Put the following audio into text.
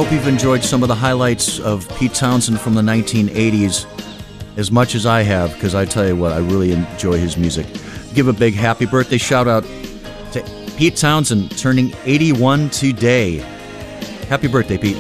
hope you've enjoyed some of the highlights of Pete Townshend from the 1980s as much as I have, because I tell you what, I really enjoy his music. Give a big happy birthday shout out to Pete Townshend, turning 81 today. Happy birthday, Pete.